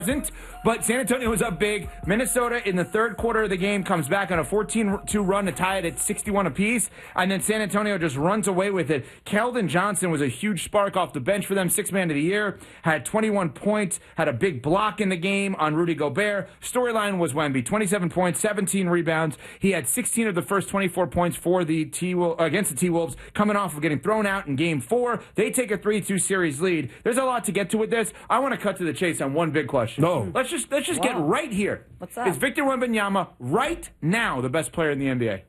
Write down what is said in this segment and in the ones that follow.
But San Antonio was up big. Minnesota in the third quarter of the game comes back on a 14-2 run to tie it at 61 apiece, and then San Antonio just runs away with it. Keldon Johnson was a huge spark off the bench for them, sixth man of the year, had 21 points, had a big block in the game on Rudy Gobert. Storyline was Wemby, 27 points, 17 rebounds. He had 16 of the first 24 points for the against the T-Wolves, coming off of getting thrown out in Game 4. They take a 3-2 series lead. There's a lot to get to with this. I want to cut to the chase on one big question. No. Let's just get right here. What's that? Is Victor Wembanyama right now the best player in the NBA?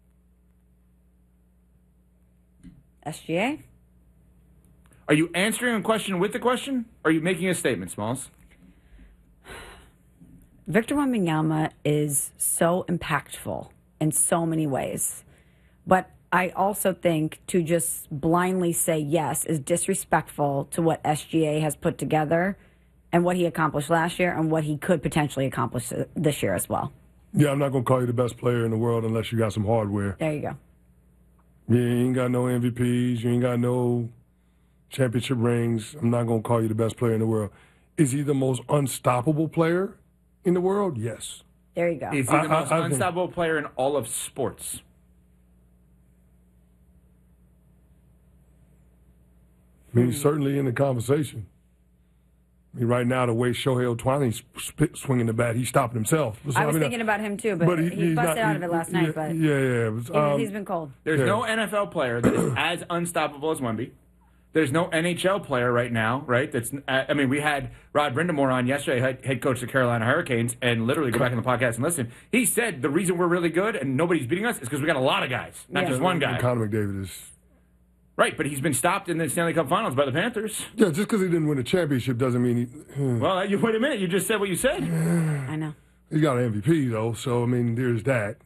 SGA? Are you answering a question with the question? Or are you making a statement, Smalls? Victor Wembanyama is so impactful in so many ways. But I also think to just blindly say yes is disrespectful to what SGA has put together and what he accomplished last year and what he could potentially accomplish this year as well. Yeah, I'm not going to call you the best player in the world unless you got some hardware. There you go. You ain't got no MVPs. You ain't got no championship rings. I'm not going to call you the best player in the world. Is he the most unstoppable player in the world? Yes. There you go. Is he the most unstoppable player in all of sports? I mean, he's certainly in the conversation. I mean, right now, the way Shohei Ohtani's swinging the bat, he's stopping himself. So, I was thinking about him, too, but he busted out of it last night. But he's been cold. There's no NFL player that is as unstoppable as Wemby. There's no NHL player right now, right? We had Rod Brindamore on yesterday, head coach of the Carolina Hurricanes, and literally go back in the podcast and listen. He said the reason we're really good and nobody's beating us is because we got a lot of guys, not just one guy. Connor McDavid is... Right, but he's been stopped in the Stanley Cup Finals by the Panthers. Yeah, just because he didn't win a championship doesn't mean he... Well, wait a minute. You just said what you said. I know. He's got an MVP, though, so, I mean, there's that.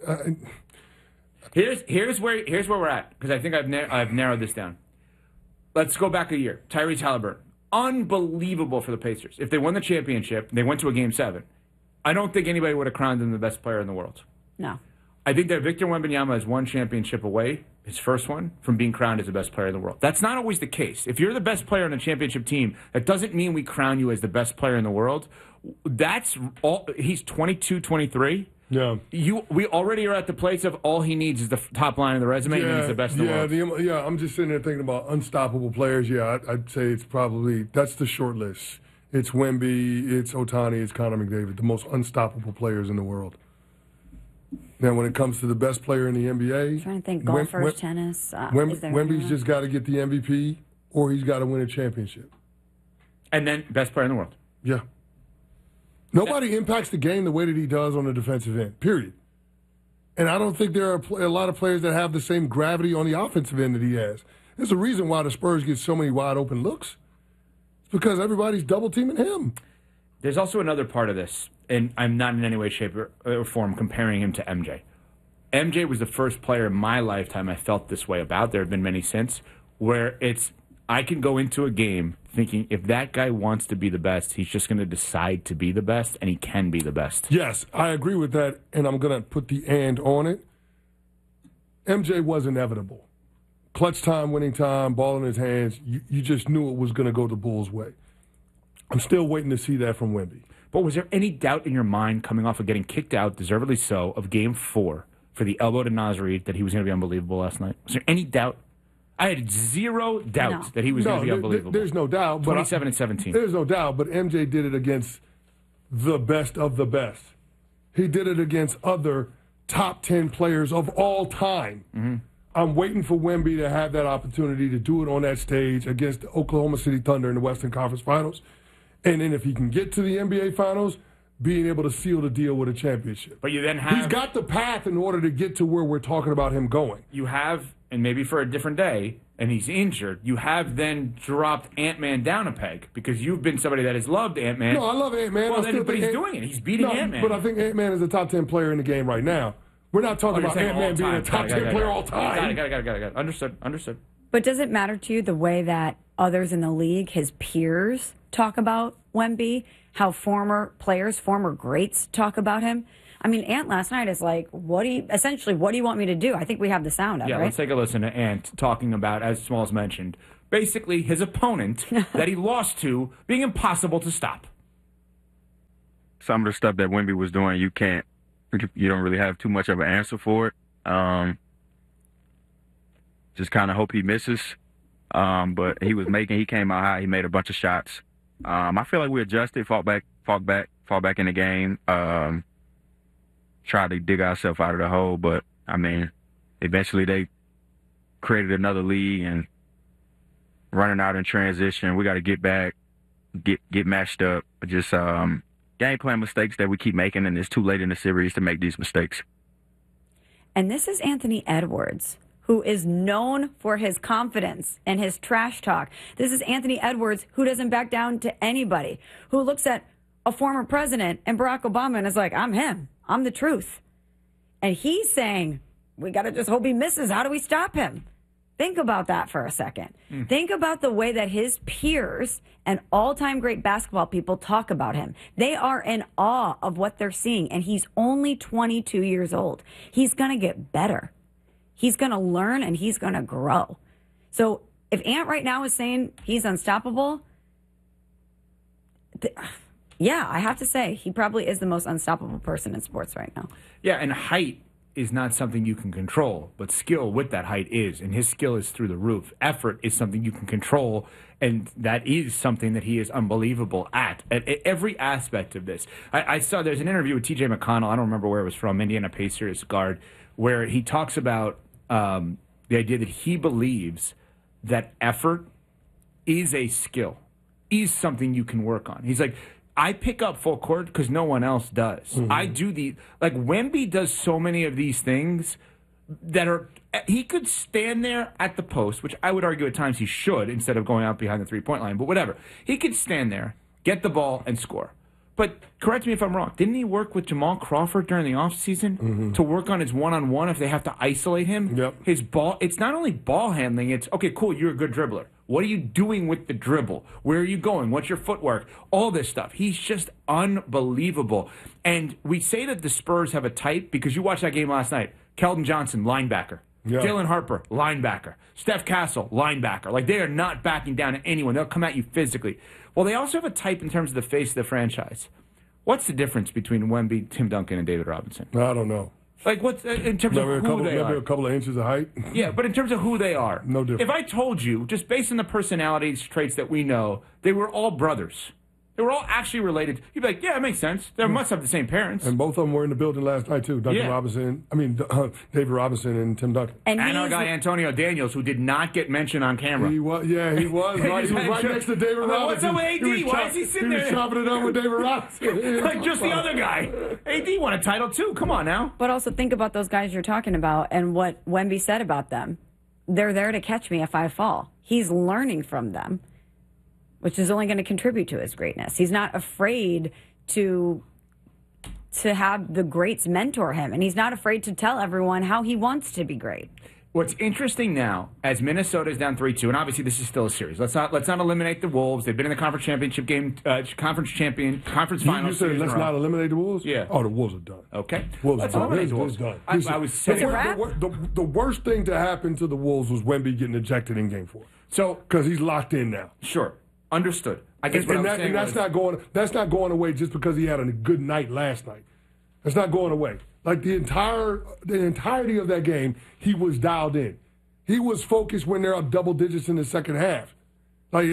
Here's where we're at, because I think I've narrowed this down. Let's go back a year. Tyrese Halliburton. Unbelievable for the Pacers. If they won the championship, they went to a Game 7, I don't think anybody would have crowned him the best player in the world. No. I think that Victor Wembanyama is one championship away, his first one, from being crowned as the best player in the world. That's not always the case. If you're the best player on a championship team, that doesn't mean we crown you as the best player in the world. That's all. He's 22, 23. Yeah. We already are at the place of all he needs is the top line of the resume, and he's the best in the world. I'm just sitting there thinking about unstoppable players. Yeah, I'd say it's probably, that's the short list. It's Wemby, it's Ohtani, it's Connor McDavid, the most unstoppable players in the world. Now, when it comes to the best player in the NBA... I'm trying to think, golfers, tennis... Wemby's just got to get the MVP, or he's got to win a championship. And then, best player in the world. Yeah. Nobody impacts the game the way that he does on the defensive end, period. And I don't think there are a lot of players that have the same gravity on the offensive end that he has. There's a reason why the Spurs get so many wide-open looks. It's because everybody's double-teaming him. There's also another part of this, and I'm not in any way, shape, or form comparing him to MJ. MJ was the first player in my lifetime I felt this way about. There have been many since, where I can go into a game thinking if that guy wants to be the best, he's just going to decide to be the best, and he can be the best. Yes, I agree with that, and I'm going to put the and on it. MJ was inevitable. Clutch time, winning time, ball in his hands. You just knew it was going to go the Bulls' way. I'm still waiting to see that from Wemby. But was there any doubt in your mind coming off of getting kicked out, deservedly so, of Game 4 for the elbow to Naz Reid that he was going to be unbelievable last night? Was there any doubt? I had zero doubt that he was going to be unbelievable. There's no doubt. 27 and 17. There's no doubt, but MJ did it against the best of the best. He did it against other top 10 players of all time. Mm-hmm. I'm waiting for Wemby to have that opportunity to do it on that stage against the Oklahoma City Thunder in the Western Conference Finals. And then if he can get to the NBA Finals, being able to seal the deal with a championship. But you then have... He's got the path in order to get to where we're talking about him going. You have, and maybe for a different day, and he's injured, you have then dropped Ant-Man down a peg because you've been somebody that has loved Ant-Man. No, I love Ant-Man. Well, but he's doing it. He's beating Ant-Man. But I think Ant-Man is a top 10 player in the game right now. We're not talking about Ant-Man being a top 10 player all time. Got it. Understood. But does it matter to you the way that others in the league, his peers, talk about Wemby? How former players, former greats talk about him? I mean, Ant last night is like, what do you want me to do? I think we have the sound of it, right? Let's take a listen to Ant talking about, as Smalls mentioned, basically his opponent that he lost to being impossible to stop. some of the stuff that Wemby was doing, you don't really have too much of an answer for it. Just kind of hope he misses. But he came out high. He made a bunch of shots. I feel like we adjusted, fought back in the game. Tried to dig ourselves out of the hole, but I mean, eventually they created another lead and running out in transition. We got to get back, get matched up. But just game plan mistakes that we keep making, and it's too late in the series to make these mistakes. And this is Anthony Edwards, who is known for his confidence and his trash talk. This is Anthony Edwards, who doesn't back down to anybody, who looks at a former president and Barack Obama and is like, I'm him. I'm the truth. And he's saying, we got to just hope he misses. How do we stop him? Think about that for a second. Think about the way that his peers and all-time great basketball people talk about him. They are in awe of what they're seeing, and he's only 22 years old. He's going to get better. He's going to learn, and he's going to grow. So if Ant right now is saying he's unstoppable, yeah, I have to say, he probably is the most unstoppable person in sports right now. Yeah, and height is not something you can control, but skill with that height is, and his skill is through the roof. Effort is something you can control, and that is something that he is unbelievable at every aspect of this. I saw there's an interview with T.J. McConnell, I don't remember where it was from, Indiana Pacers guard, where he talks about the idea that he believes that effort is a skill, is something you can work on. He's like, I pick up full court because no one else does. Mm-hmm. I do Wemby does so many of these things that he could stand there at the post, which I would argue at times he should instead of going out behind the three-point line, but whatever. He could stand there, get the ball, and score. But correct me if I'm wrong. Didn't he work with Jamal Crawford during the offseason to work on his one-on-one if they have to isolate him? Yep. His ball, it's not only ball handling, it's, okay, cool, you're a good dribbler. What are you doing with the dribble? Where are you going? What's your footwork? All this stuff. He's just unbelievable. And we say that the Spurs have a type because you watched that game last night. Keldon Johnson, linebacker. Yeah. Dylan Harper, linebacker. Steph Castle, linebacker. Like, they are not backing down to anyone. They'll come at you physically. Well, they also have a type in terms of the face of the franchise. What's the difference between Wemby, Tim Duncan, and David Robinson? I don't know. Like, what's in terms of who they are? Maybe a couple of inches of height. Yeah, but in terms of who they are. No difference. If I told you, just based on the personalities traits that we know, they were all brothers. They were all actually related. You'd be like, yeah, it makes sense. They must have the same parents. And both of them were in the building last night, too. David Robinson and Tim Duncan. And our guy, Antonio Daniels, who did not get mentioned on camera. He was. Right. He was right next to David Robinson. What's up with AD? Why is he sitting there? He was chopping it up with David Robinson. Like just the other guy. AD won a title, too. Come on now. But also think about those guys you're talking about and what Wemby said about them. They're there to catch me if I fall. He's learning from them, which is only going to contribute to his greatness. He's not afraid to have the greats mentor him, and he's not afraid to tell everyone how he wants to be great. What's interesting now, as Minnesota's down 3-2, and obviously this is still a series. Let's not eliminate the Wolves. They've been in the conference championship game, conference finals. You said let's not eliminate the Wolves? Yeah. Oh, the Wolves are done. Okay. Wolves let's are eliminate done. the Wolves. Done. I was saying the worst thing to happen to the Wolves was Wemby getting ejected in Game 4. So because he's locked in now. Sure. Understood. I guess that's not going away just because he had a good night last night. That's not going away. Like the entirety of that game, he was dialed in. He was focused when they're up double digits in the second half. Like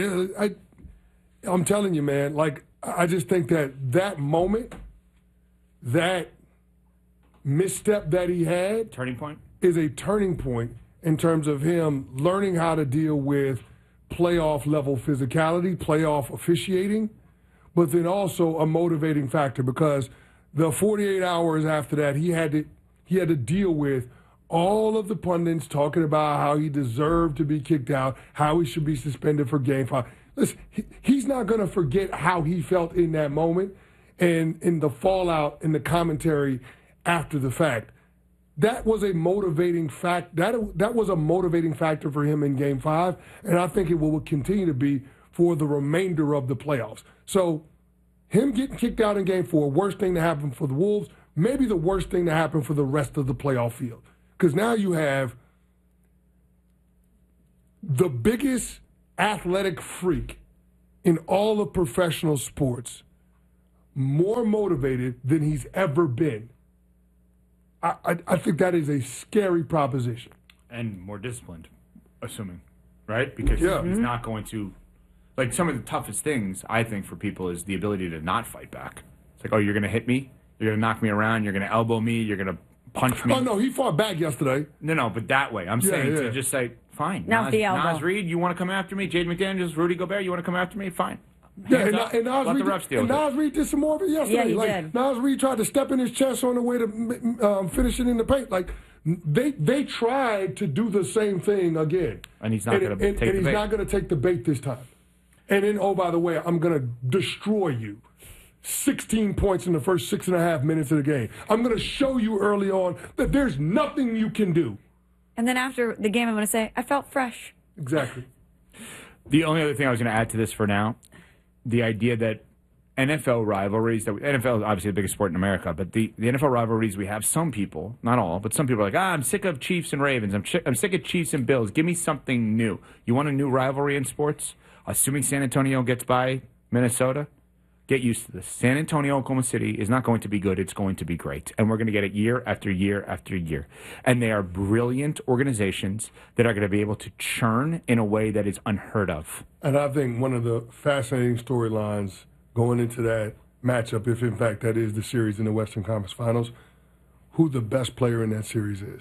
I'm telling you, man. Like I just think that moment, that misstep that he had, turning point, is a turning point in terms of him learning how to deal with playoff level physicality, playoff officiating, but then also a motivating factor because the 48 hours after that, he had to deal with all of the pundits talking about how he deserved to be kicked out, how he should be suspended for Game 5. Listen, he's not going to forget how he felt in that moment and in the fallout in the commentary after the fact. That was a motivating fact. That was a motivating factor for him in Game 5, and I think it will continue to be for the remainder of the playoffs. So him getting kicked out in Game 4, worst thing to happen for the Wolves, maybe the worst thing to happen for the rest of the playoff field. Because now you have the biggest athletic freak in all of professional sports more motivated than he's ever been. I think that is a scary proposition. And more disciplined, assuming, right? Because Yeah. he's not going to, like, some of the toughest things, I think, for people is the ability to not fight back. It's like, oh, you're going to hit me? You're going to knock me around? You're going to elbow me? You're going to punch me? Oh, no, he fought back yesterday. No, but that way. I'm saying to just say, fine. Not the elbow. Nas Reed, you want to come after me? Jade McDaniels, Rudy Gobert, you want to come after me? Fine. Yeah, Hands and, up. and Nas Let Reed, the refs deal and with it. Nas Reed did some more of it yesterday. Yeah, he like, did. Nas Reed tried to step in his chest on the way to finish it in the paint. Like, they tried to do the same thing again. And he's not going to take the And he's bait. not going to take the bait this time. And then, oh, by the way, I'm going to destroy you. 16 points in the first 6.5 minutes of the game. I'm going to show you early on that there's nothing you can do. And then after the game, I'm going to say, I felt fresh. Exactly. The only other thing I was going to add to this for now, the idea that NFL rivalries, NFL is obviously the biggest sport in America, but the NFL rivalries we have, some people, not all, but some people are like, I'm sick of Chiefs and Ravens. I'm sick of Chiefs and Bills. Give me something new. You want a new rivalry in sports? Assuming San Antonio gets by Minnesota, get used to this. San Antonio, Oklahoma City is not going to be good. It's going to be great. And we're going to get it year after year after year. And they are brilliant organizations that are going to be able to churn in a way that is unheard of. And I think one of the fascinating storylines going into that matchup, if in fact that is the series in the Western Conference Finals, who the best player in that series is.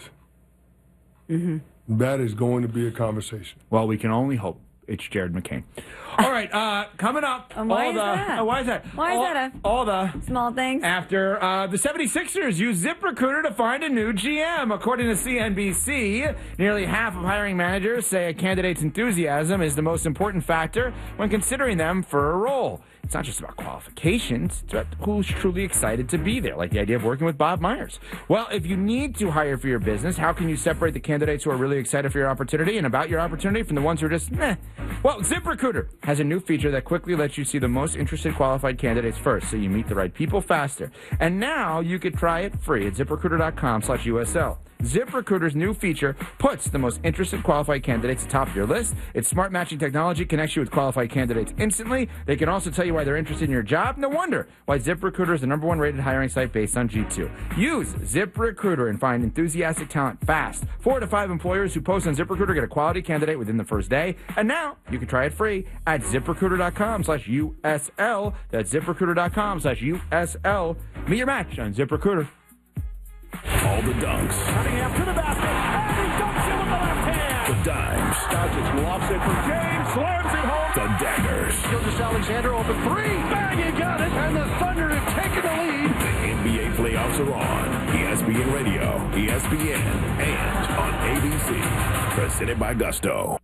Mm-hmm. That is going to be a conversation. Well, we can only hope it's Jared McCain. All right, coming up. Why is that? Why is that? Why is that all the small things? After the 76ers use ZipRecruiter to find a new GM. According to CNBC, nearly half of hiring managers say a candidate's enthusiasm is the most important factor when considering them for a role. It's not just about qualifications, it's about who's truly excited to be there, like the idea of working with Bob Myers. Well, if you need to hire for your business, how can you separate the candidates who are really excited for your opportunity and about your opportunity from the ones who are just meh? Well, ZipRecruiter has a new feature that quickly lets you see the most interested qualified candidates first, so you meet the right people faster. And now you could try it free at ZipRecruiter.com/USL. ZipRecruiter's new feature puts the most interested qualified candidates atop of your list. Its smart matching technology connects you with qualified candidates instantly. They can also tell you why they're interested in your job. No wonder why ZipRecruiter is the #1 rated hiring site based on G2. Use ZipRecruiter and find enthusiastic talent fast. 4 to 5 employers who post on ZipRecruiter get a quality candidate within the first day. And now you can try it free at ZipRecruiter.com/USL. That's ZipRecruiter.com/USL. Meet your match on ZipRecruiter. All the dunks. Cunningham to the basket, and he dunks it with the left hand. The dimes. Doncic lofts it for James, slams it home. The daggers. Gilgeous-Alexander open three. Bang, he got it, and the Thunder have taken the lead. The NBA playoffs are on. ESPN Radio, ESPN, and on ABC. Presented by Gusto.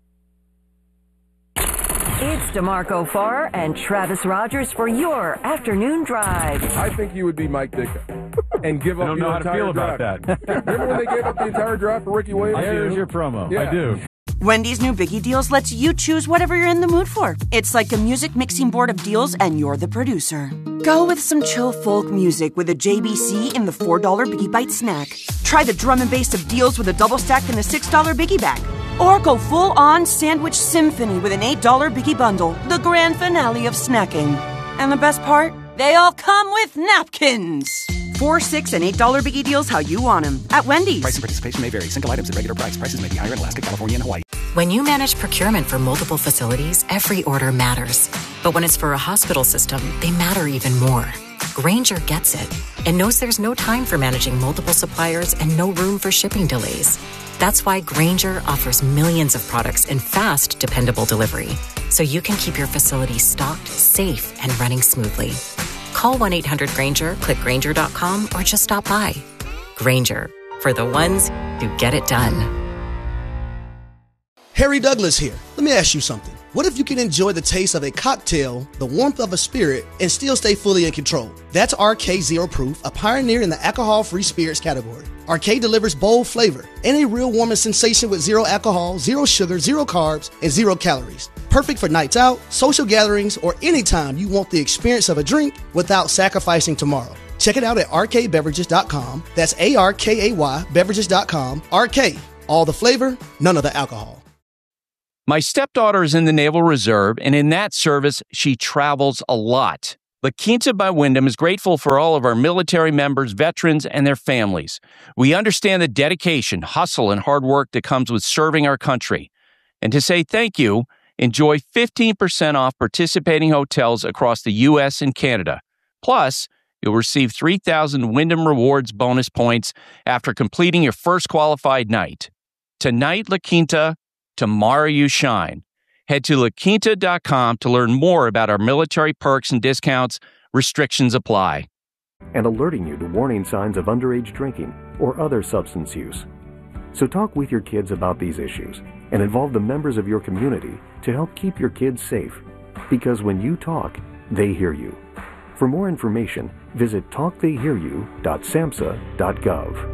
It's DeMarco Farr and Travis Rogers for your afternoon drive. I think you would be Mike Ditka and give up I don't know how to feel about that. Remember when they gave up the entire draft for Ricky Williams? There's your promo. Yeah. I do. Wendy's new Biggie Deals lets you choose whatever you're in the mood for. It's like a music mixing board of deals, and you're the producer. Go with some chill folk music with a JBC in the $4 Biggie Bite snack. Try the drum and bass of deals with a double stack in the $6 Biggie Bag. Or go full-on sandwich symphony with an $8 Biggie Bundle, the grand finale of snacking. And the best part? They all come with napkins. $4, $6, and $8 Biggie Deals how you want them at Wendy's. Price and participation may vary. Single items at regular price. Prices may be higher in Alaska, California, and Hawaii. When you manage procurement for multiple facilities, every order matters. But when it's for a hospital system, they matter even more. Grainger gets it and knows there's no time for managing multiple suppliers and no room for shipping delays. That's why Grainger offers millions of products in fast, dependable delivery, so you can keep your facility stocked, safe, and running smoothly. Call 1-800-GRAINGER, click Grainger.com, or just stop by. Grainger, for the ones who get it done. Harry Douglas here. Let me ask you something. What if you can enjoy the taste of a cocktail, the warmth of a spirit, and still stay fully in control? That's RK Zero Proof, a pioneer in the alcohol-free spirits category. RK delivers bold flavor and a real warming sensation with 0 alcohol, 0 sugar, 0 carbs, and 0 calories. Perfect for nights out, social gatherings, or anytime you want the experience of a drink without sacrificing tomorrow. Check it out at rkbeverages.com. That's ARKAY beverages.com. RK, all the flavor, none of the alcohol. My stepdaughter is in the Naval Reserve, and in that service, she travels a lot. La Quinta by Wyndham is grateful for all of our military members, veterans, and their families. We understand the dedication, hustle, and hard work that comes with serving our country. And to say thank you, enjoy 15% off participating hotels across the U.S. and Canada. Plus, you'll receive 3,000 Wyndham Rewards bonus points after completing your first qualified night. Tonight, La Quinta, tomorrow you shine. Head to laquinta.com to learn more about our military perks and discounts. Restrictions apply. And alerting you to warning signs of underage drinking or other substance use. So talk with your kids about these issues and involve the members of your community to help keep your kids safe. Because when you talk, they hear you. For more information, visit talktheyhearyou.samhsa.gov.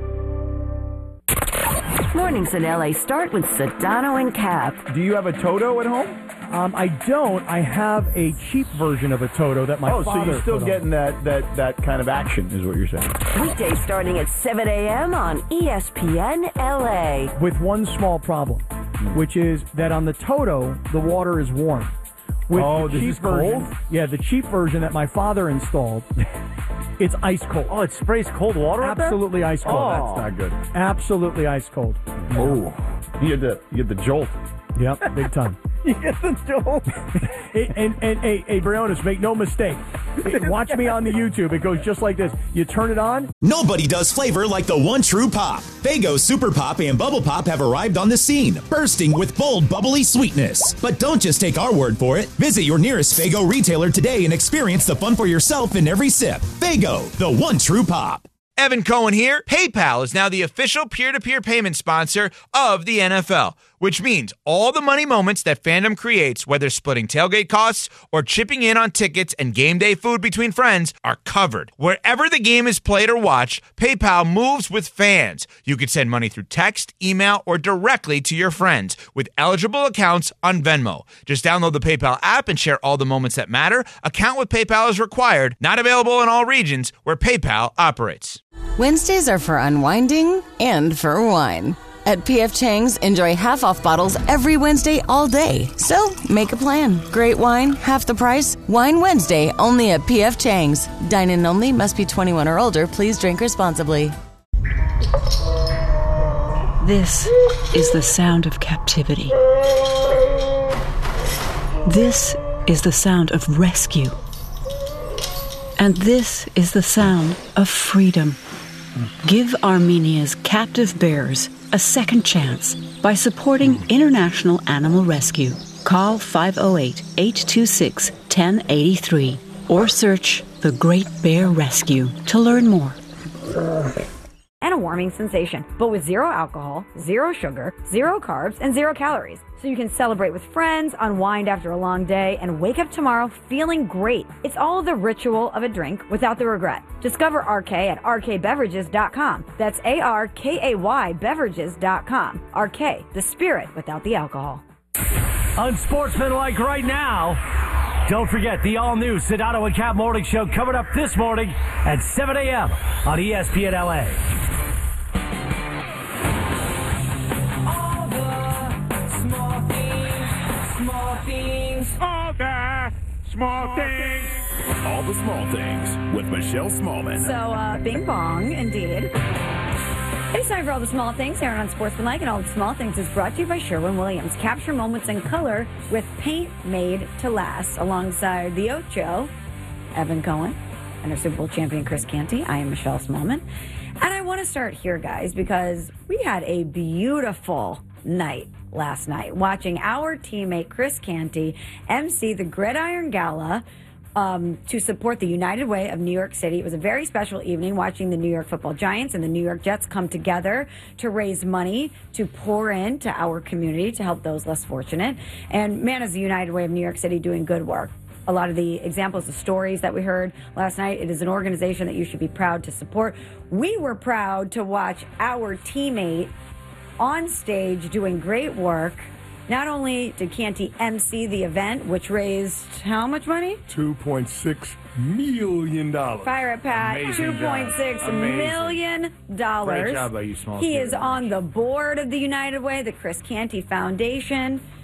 Mornings in LA start with Sedano and Cap. Do you have a Toto at home? I don't. I have a cheap version of a Toto that my father. So you're still getting that kind of action, is what you're saying. Weekdays starting at 7 a.m. on ESPN LA. With one small problem, which is that on the Toto, the water is warm. With the this cheap is version, cold? Yeah, the cheap version that my father installed, it's ice cold. Oh, it sprays cold water up there? Absolutely ice cold. Oh, that's not good. Absolutely ice cold. Oh, you get the jolt. Yep, big time. You get the jolt. And Briones, make no mistake. Watch me on the YouTube. It goes just like this. You turn it on. Nobody does flavor like the one true pop. Faygo Super Pop and Bubble Pop have arrived on the scene, bursting with bold, bubbly sweetness. But don't just take our word for it. Visit your nearest Faygo retailer today and experience the fun for yourself in every sip. Faygo, the one true pop. Evan Cohen here. PayPal is now the official peer-to-peer payment sponsor of the NFL, which means all the money moments that fandom creates, whether splitting tailgate costs or chipping in on tickets and game day food between friends, are covered. Wherever the game is played or watched, PayPal moves with fans. You can send money through text, email, or directly to your friends with eligible accounts on Venmo. Just download the PayPal app and share all the moments that matter. Account with PayPal is required. Not available in all regions where PayPal operates. Wednesdays are for unwinding and for wine. At P.F. Chang's, enjoy half-off bottles every Wednesday all day. So, make a plan. Great wine, half the price. Wine Wednesday, only at P.F. Chang's. Dine-in only, must be 21 or older. Please drink responsibly. This is the sound of captivity. This is the sound of rescue. And this is the sound of freedom. Give Armenia's captive bears a second chance by supporting International Animal Rescue. Call 508-826-1083 or search The Great Bear Rescue to learn more. And a warming sensation, but with zero alcohol, zero sugar, zero carbs, and 0 calories. So you can celebrate with friends, unwind after a long day, and wake up tomorrow feeling great. It's all the ritual of a drink without the regret. Discover RK at rkbeverages.com. That's ARKAY beverages.com. RK, the spirit without the alcohol. Unsportsmanlike right now. Don't forget the all-new Sedano and Cap Morning Show coming up this morning at 7 a.m. on ESPN LA. Small things. All the small things with Michelle Smallman. So, bing bong, indeed. It's time for all the small things here on Sportsmanlike, and all the small things is brought to you by Sherwin-Williams. Capture moments in color with paint made to last. Alongside the Ocho, Evan Cohen, and our Super Bowl champion Chris Canty. I am Michelle Smallman. And I want to start here, guys, because we had a beautiful night last night watching our teammate Chris Canty MC the Gridiron Gala to support the United Way of New York City. It was a very special evening watching the New York Football Giants and the New York Jets come together to raise money to pour into our community to help those less fortunate. And man, is the United Way of New York City doing good work. A lot of the examples, the stories that we heard last night, it is an organization that you should be proud to support. We were proud to watch our teammate on stage doing great work. Not only did Canty MC the event, which raised how much money? $2.6 million. Fire it, Pat. $2.6 million. Great job by you, small He student. is on the board of the United Way, the Chris Canty Foundation.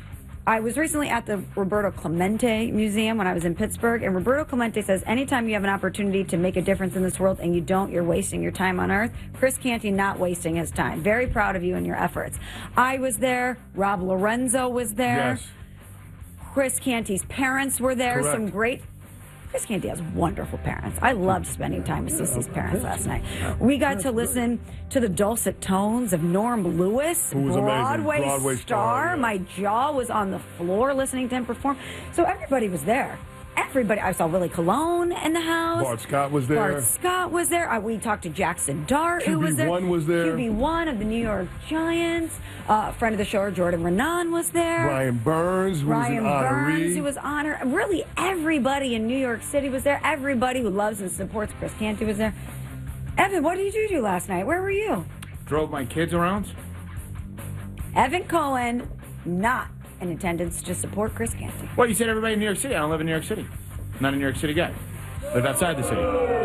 I was recently at the Roberto Clemente Museum when I was in Pittsburgh, and Roberto Clemente says anytime you have an opportunity to make a difference in this world and you don't, you're wasting your time on Earth. Chris Canty not wasting his time. Very proud of you and your efforts. I was there. Rob Lorenzo was there. Yes. Chris Canty's parents were there. Correct. Some great... Chris Canty has wonderful parents. I loved spending time with Cece's parents last night. We got to listen to the dulcet tones of Norm Lewis, Who was amazing. Broadway star. Yeah. My jaw was on the floor listening to him perform. So everybody was there. Everybody. I saw Willie Colon in the house. Bart Scott was there. Bart Scott was there. We talked to Jackson Dart, who was there. QB1 was there. QB1 of the New York Giants. Friend of the show, Jordan Renan was there. Ryan Burns, who was an honoree. Burns, who was honored. Really, everybody in New York City was there. Everybody who loves and supports Chris Canty was there. Evan, what did you do last night? Where were you? Drove my kids around. Evan Cohen, not in attendance to support Chris Canty. Well, you said everybody in New York City. I don't live in New York City. I'm not a New York City guy. I live outside the city.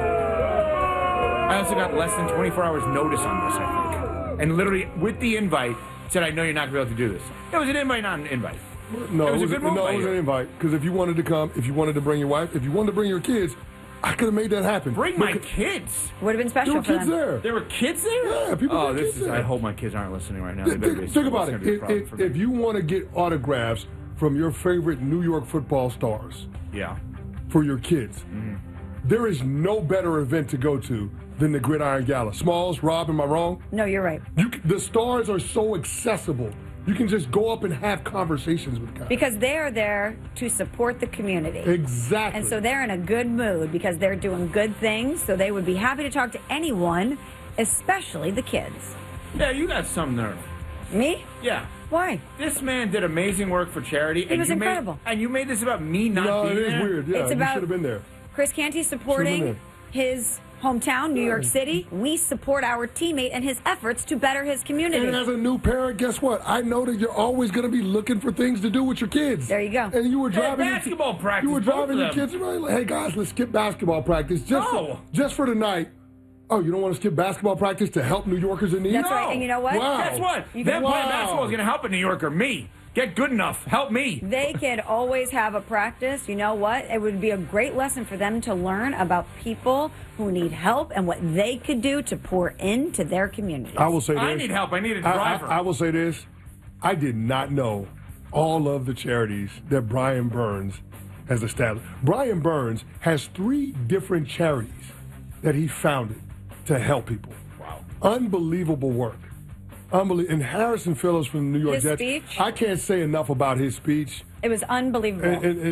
I also got less than 24 hours notice on this, I think. And literally, with the invite, said, I know you're not going to be able to do this. It was an invite, not an invite. No, it was a good move by it was you. an invite. Because if you wanted to come, if you wanted to bring your wife, if you wanted to bring your kids, I could have made that happen. Bring my kids. Would have been special There were for kids them. there. There were kids there? Yeah, people Oh, got this kids is. there. I hope my kids aren't listening right now. They better be. Think about It's it. gonna be a problem for me. If you want to get autographs from your favorite New York football stars Yeah. for your kids, there is no better event to go to than the Gridiron Gala. Smalls, Rob, am I wrong? No, you're right. The stars are so accessible. You can just go up and have conversations with guys. Because they're there to support the community. Exactly. And so they're in a good mood because they're doing good things. So they would be happy to talk to anyone, especially the kids. Yeah, you got some nerve. Me? Yeah. Why? This man did amazing work for charity. He was you incredible. And you made this about me not No, being it is there? weird. Yeah, It's you about- should have been there. Chris Canty Should've supporting been his hometown, New York City. We support our teammate and his efforts to better his community. And as a new parent, guess what? I know that you're always going to be looking for things to do with your kids. There you go. And you were Yeah, driving basketball practice, You were both driving your of them. kids around. Like, hey guys, let's skip basketball practice No. just for tonight. Oh, you don't want to skip basketball practice to help New Yorkers in need? That's right. And you know what? Wow. Guess what? You Them can- playing basketball is going to help a New Yorker. Me. Get good enough. Help me. They can always have a practice. You know what? It would be a great lesson for them to learn about people who need help and what they could do to pour into their community. I will say this. I need help. I need a driver. I will say this. I did not know all of the charities that Brian Burns has established. Brian Burns has 3 different charities that he founded to help people. Wow. Unbelievable work. And Harrison Phillips from the New York His Jets. speech? I can't say enough about his speech. It was unbelievable.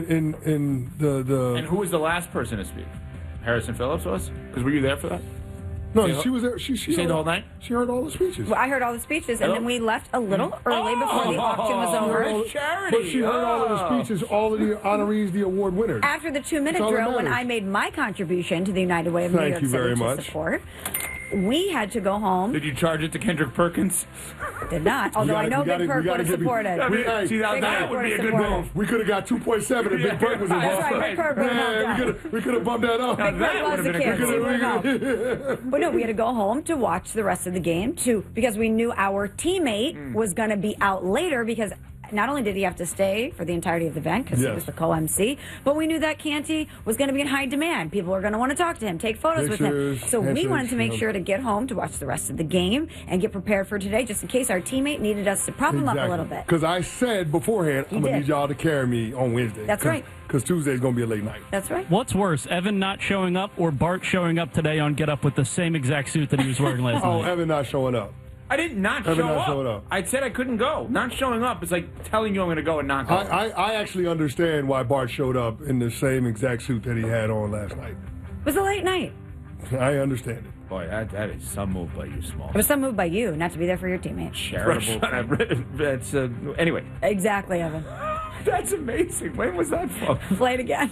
And the And who was the last person to speak? Harrison Phillips was? Because were you there for that? no, Say she was there. She You stayed heard, the whole night? She heard all the speeches. Well, I heard all the speeches, and Hello? then we left a little early before the auction was over. It's charity. But she heard all of the speeches, all of the honorees, the award winners. After the 2-minute That's all that drill, when matters. I made my contribution to the United Way of New Thank York you City very to much. support, we had to go home. Did you charge it to Kendrick Perkins? Did not, although I know Big Perk would have supported. See, now Big that Perk would be a would've good supported. move. We could have got 2.7 if Big Perk was That's involved. That's right, Big Perk would have Yeah, helped out. we could have bumped that up. Now Big that Perk would was have the been a kid. good He move. would've helped. But no, we had to go home to watch the rest of the game because we knew our teammate was going to be out later because not only did he have to stay for the entirety of the event because he Yes. was the co-MC, but we knew that Canty was going to be in high demand. People were going to want to talk to him, take photos with him. Pictures, So we handshakes, wanted to make yeah. sure to get home to watch the rest of the game and get prepared for today just in case our teammate needed us to prop him up a little bit. Because I said beforehand, I'm going to did. need y'all to carry me on Wednesday. That's right. Because Tuesday's going to be a late night. That's right. What's worse, Evan not showing up or Bart showing up today on Get Up with the same exact suit that he was wearing last Oh, night? Evan not showing up. I did not Evan show not up. showing up. I said I couldn't go. Not showing up is like telling you I'm going to go and not go. I actually understand why Bart showed up in the same exact suit that he had on last night. It was a late night. I understand it. Boy, that is some move by you, Small. It was some move by you not to be there for your teammate. Charitable. That's anyway. Exactly, Evan. That's amazing. When was that from? Play it again.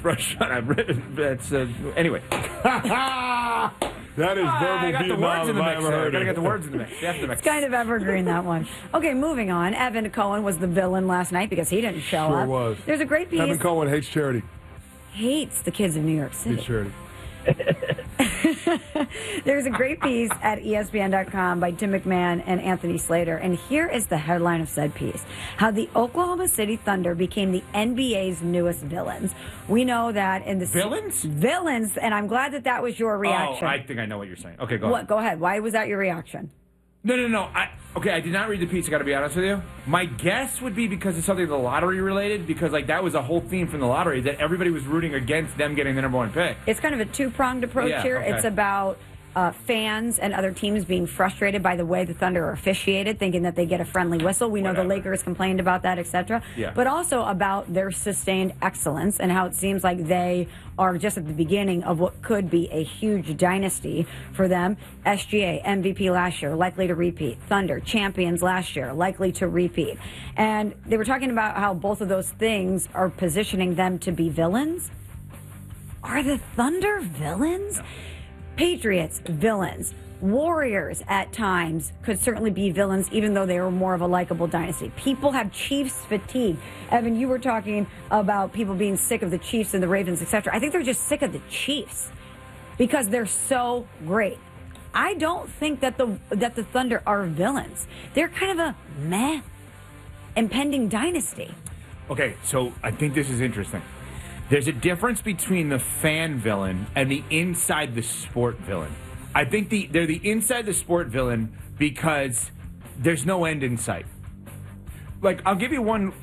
That's anyway. That is I verbal got the Vietnam words in the if I mix. ever I heard gotta it. get the words in the mix. Yeah, the mix. It's kind of evergreen, that one. Okay, moving on. Evan Cohen was the villain last night because he didn't show Sure up. was. There's a great piece. Evan Cohen hates charity. Hates the kids of New York City. Hates charity. There's a great piece at ESPN.com by Tim McMahon and Anthony Slater. And here is the headline of said piece. How the Oklahoma City Thunder became the NBA's newest villains. We know that in the... Villains? Villains. And I'm glad that was your reaction. Oh, I think I know what you're saying. Okay, go ahead. Go ahead. Why was that your reaction? No. I did not read the piece, I got to be honest with you. My guess would be because it's something the lottery related, because like that was a whole theme from the lottery, that everybody was rooting against them getting the number one pick. It's kind of a two-pronged approach here. Okay. It's about fans and other teams being frustrated by the way the Thunder are officiated, thinking that they get a friendly whistle. We know the Lakers complained about that, etc. Yeah. But also about their sustained excellence and how it seems like they are just at the beginning of what could be a huge dynasty for them. SGA, MVP last year, likely to repeat. Thunder, champions last year, likely to repeat. And they were talking about how both of those things are positioning them to be villains. Are the Thunder villains? No. Patriots, villains. Warriors, at times, could certainly be villains, even though they were more of a likable dynasty. People have Chiefs fatigue. Evan, you were talking about people being sick of the Chiefs and the Ravens, etc. I think they're just sick of the Chiefs because they're so great. I don't think that the Thunder are villains. They're kind of a meh, impending dynasty. Okay, so I think this is interesting. There's a difference between the fan villain and the inside the sport villain. I think they're the inside the sport villain because there's no end in sight. Like, I'll give you one.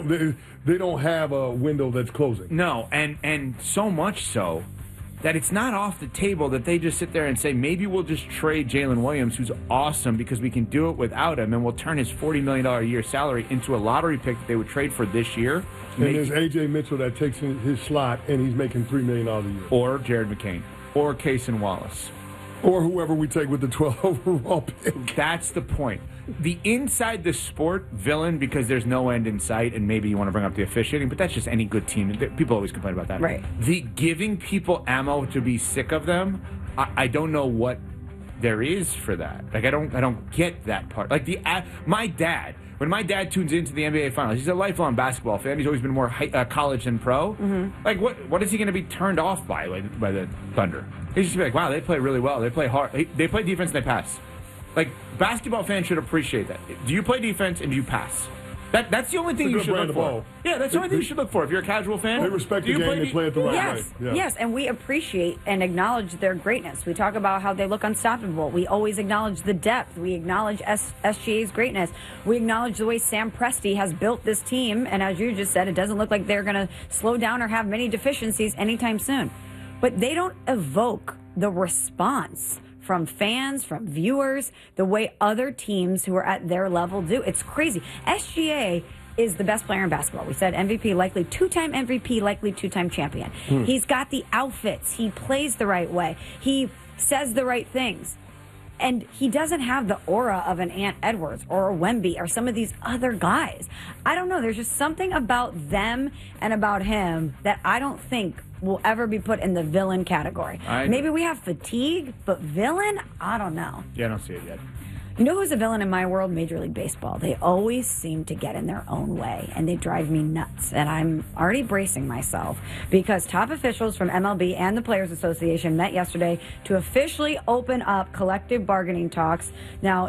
They don't have a window that's closing. No, and so much so that it's not off the table that they just sit there and say, maybe we'll just trade Jalen Williams, who's awesome, because we can do it without him, and we'll turn his $40 million a year salary into a lottery pick that they would trade for this year. And there's A.J. Mitchell that takes his slot, and he's making $3 million a year. Or Jared McCain. Or Cason Wallace. Or whoever we take with the 12th overall pick. That's the point. The inside the sport villain, because there's no end in sight, and maybe you want to bring up the officiating, but that's just any good team. People always complain about that. Right. The giving people ammo to be sick of them, I don't know what there is for that. Like, I don't get that part. Like, my dad, when my dad tunes into the NBA Finals, he's a lifelong basketball fan. He's always been more college than pro. Mm-hmm. Like, what is he going to be turned off by the Thunder? He's just be like, wow, they play really well. They play hard. They play defense and they pass. Like, basketball fans should appreciate that. Do you play defense and do you pass? That's the only thing you should look for. Yeah, that's the only thing you should look for. If you're a casual fan, they respect the game. They play it the right way. Yeah. Yes, and we appreciate and acknowledge their greatness. We talk about how they look unstoppable. We always acknowledge the depth. We acknowledge SGA's greatness. We acknowledge the way Sam Presti has built this team. And as you just said, it doesn't look like they're going to slow down or have many deficiencies anytime soon. But they don't evoke the response from fans, from viewers, the way other teams who are at their level do. It's crazy. SGA is the best player in basketball. We said MVP, likely two-time MVP, likely two-time champion. He's got the outfits. He plays the right way. He says the right things. And he doesn't have the aura of an Ant Edwards or a Wemby or some of these other guys. I don't know. There's just something about them and about him that I don't think will ever be put in the villain category. Maybe we have fatigue, but villain? I don't know. Yeah, I don't see it yet. You know who's a villain in my world? Major League Baseball. They always seem to get in their own way, and they drive me nuts. And I'm already bracing myself because top officials from MLB and the Players Association met yesterday to officially open up collective bargaining talks. Now,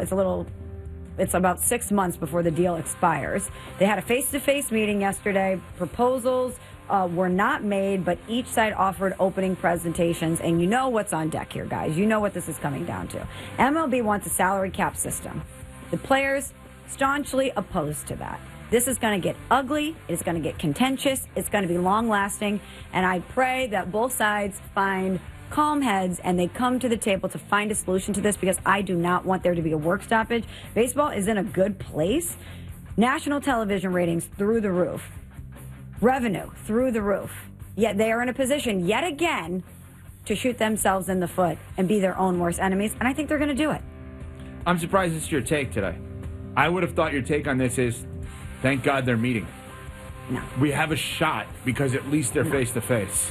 it's about 6 months before the deal expires. They had a face-to-face meeting yesterday. Proposals were not made, but each side offered opening presentations. And you know what's on deck here, guys. You know what this is coming down to. MLB wants a salary cap system. The players staunchly opposed to that. This is going to get ugly. It's going to get contentious. It's going to be long-lasting. And I pray that both sides find calm heads and they come to the table to find a solution to this, because I do not want there to be a work stoppage. Baseball is in a good place. National television ratings through the roof. Revenue through the roof. Yet they are in a position yet again to shoot themselves in the foot and be their own worst enemies. And I think they're going to do it. I'm surprised it's your take today. I would have thought your take on this is, thank God they're meeting. No. We have a shot because at least they're face to face.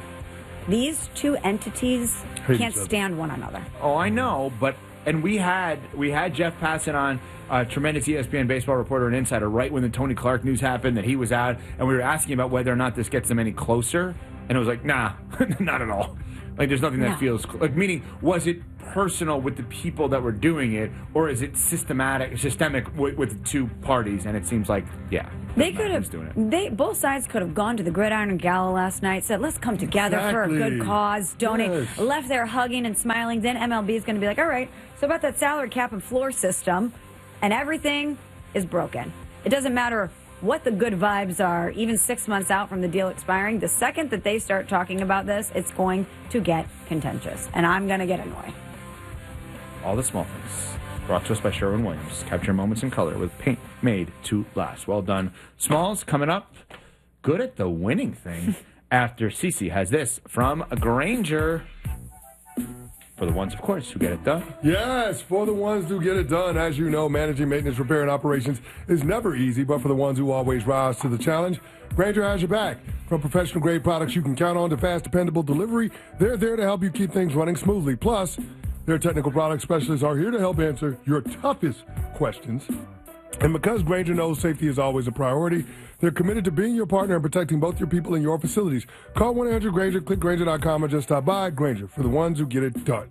These two entities can't stand one another. Oh, I know, and we had Jeff Passan on, a tremendous ESPN baseball reporter and insider, right when the Tony Clark news happened that he was out, and we were asking about whether or not this gets them any closer, and it was like, nah, not at all. Like, there's nothing No. that feels like. Meaning, was it personal with the people that were doing it, or is it systemic with two parties? And it seems like, yeah, They could have. doing it. Both sides could have gone to the Gridiron Gala last night. Said, "Let's come together for a good Exactly. cause. Donate." Yes. Left there hugging and smiling. Then MLB is going to be like, "All right, so about that salary cap and floor system, and everything is broken. It doesn't matter what the good vibes are, even 6 months out from the deal expiring. The second that they start talking about this, it's going to get contentious, and I'm going to get annoyed." All the small things. Brought to us by Sherwin-Williams. Capture moments in color with paint made to last. Well done. Smalls coming up. Good at the winning thing. After Cece has this from Granger. For the ones, of course, who get it done. Yes, for the ones who get it done. As you know, managing maintenance, repair, and operations is never easy, but for the ones who always rise to the challenge, Granger has your back. From professional-grade products you can count on to fast, dependable delivery, they're there to help you keep things running smoothly. Plus, their technical product specialists are here to help answer your toughest questions. And because Granger knows safety is always a priority, they're committed to being your partner and protecting both your people and your facilities. Call 1-800-GRANGER, click Granger.com, or just stop by. Granger, for the ones who get it done.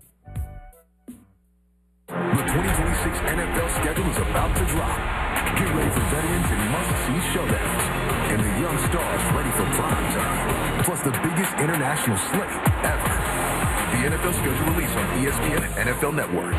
The 2026 NFL schedule is about to drop. Get ready for veterans and must-see showdowns, and the young stars ready for prime time. Plus the biggest international slate ever. The NFL schedule released on ESPN and NFL Network.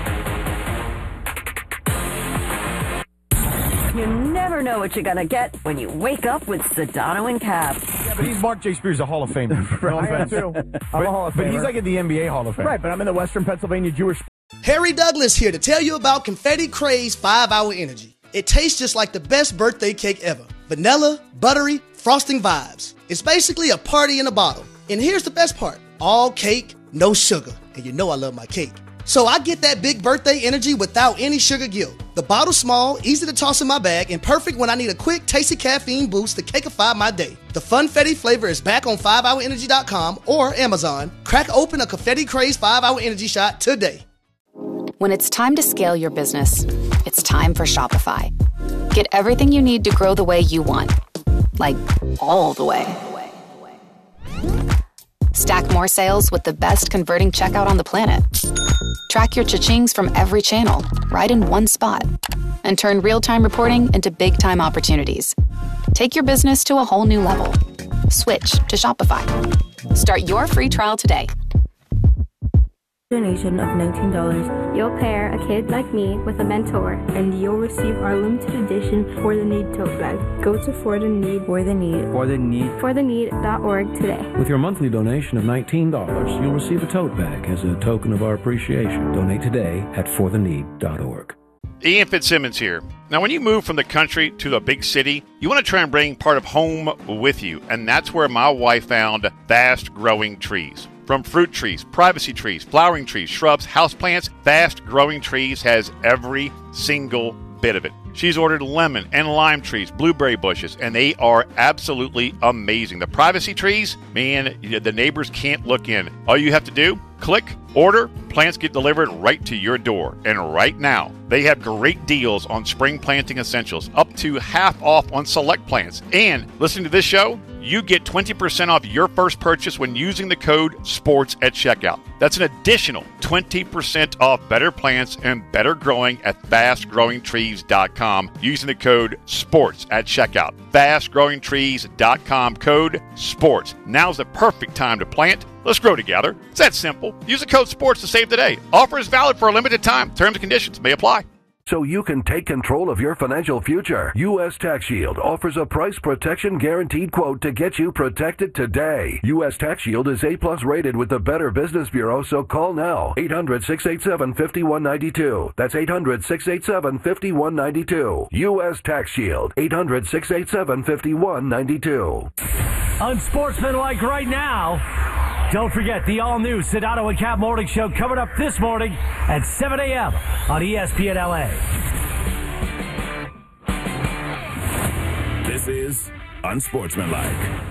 You never know what you're going to get when you wake up with Sedano and Cap. Yeah, but he's Mark J. Spears, a Hall of Famer. No I am offense. too. I'm a Hall of Famer. But he's like in the NBA Hall of Fame. Right, but I'm in the Western Pennsylvania Jewish. Harry Douglas here to tell you about Confetti Craze 5-Hour Energy. It tastes just like the best birthday cake ever. Vanilla, buttery, frosting vibes. It's basically a party in a bottle. And here's the best part. All cake, no sugar. And you know I love my cake. So I get that big birthday energy without any sugar guilt. The bottle's small, easy to toss in my bag, and perfect when I need a quick, tasty caffeine boost to cakeify my day. The Funfetti flavor is back on 5hourenergy.com or Amazon. Crack open a Confetti Craze 5-Hour Energy shot today. When it's time to scale your business, it's time for Shopify. Get everything you need to grow the way you want. Like, all the way. Stack more sales with the best converting checkout on the planet. Track your cha-chings from every channel, right in one spot. And turn real-time reporting into big-time opportunities. Take your business to a whole new level. Switch to Shopify. Start your free trial today. Donation of $19. You'll pair a kid like me with a mentor, and you'll receive our limited edition For the Need tote bag. Go to For the Need, fortheneed.org today. With your monthly donation of $19, you'll receive a tote bag as a token of our appreciation. Donate today at fortheneed.org. Ian Fitzsimmons here. Now, when you move from the country to a big city, you want to try and bring part of home with you, and that's where my wife found Fast Growing Trees. From fruit trees, privacy trees, flowering trees, shrubs, houseplants, Fast Growing Trees has every single bit of it. She's ordered lemon and lime trees, blueberry bushes, and they are absolutely amazing. The privacy trees, man, the neighbors can't look in. All you have to do, click, order, plants get delivered right to your door. And right now, they have great deals on spring planting essentials, up to half off on select plants. And listening to this show, you get 20% off your first purchase when using the code SPORTS at checkout. That's an additional 20% off better plants and better growing at fastgrowingtrees.com using the code SPORTS at checkout. Fastgrowingtrees.com, code SPORTS. Now's the perfect time to plant. Let's grow together. It's that simple. Use the code SPORTS to save today. Offer is valid for a limited time. Terms and conditions may apply. So you can take control of your financial future. U.S. Tax Shield offers a price protection guaranteed quote to get you protected today. U.S. Tax Shield is A+ rated with the Better Business Bureau, so call now. 800-687-5192. That's 800-687-5192. U.S. Tax Shield. 800-687-5192. Unsportsmanlike right now. Don't forget the all-new Sedano and Cap Morning Show coming up this morning at 7 a.m. on ESPN LA. This is Unsportsmanlike.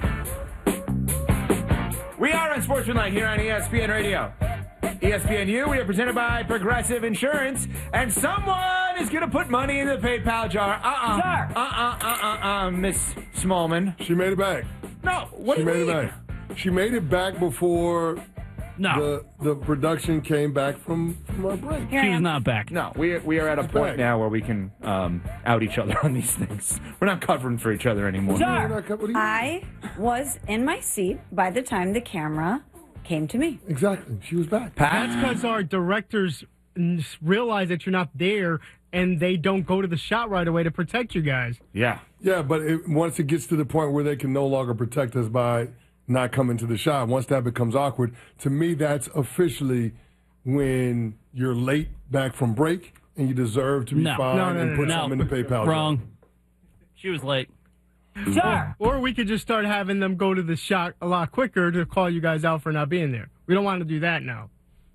We are Unsportsmanlike here on ESPN Radio. ESPNU, we are presented by Progressive Insurance, and someone is going to put money in the PayPal jar. Miss Smallman. She made it back. No, what She do you made it mean? back. She made it back before the production came back from our break. She was not back. No, we are at a point now where we can out each other on these things. We're not covering for each other anymore. Sir, I was in my seat by the time the camera came to me. Exactly. She was back. That's because our directors realize that you're not there, and they don't go to the shot right away to protect you guys. Yeah. Yeah, but once it gets to the point where they can no longer protect us by not coming to the shot, once that becomes awkward, to me that's officially when you're late back from break and you deserve to be fined and put something in the PayPal. Wrong. She was late. Sure. Or we could just start having them go to the shot a lot quicker to call you guys out for not being there. We don't want to do that now.